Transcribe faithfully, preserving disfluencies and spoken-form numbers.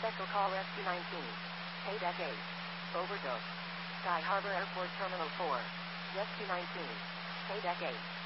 Special call Rescue nineteen. Paydeck eight. Overdose. Sky Harbor Airport Terminal four. Rescue nineteen. Paydeck eight.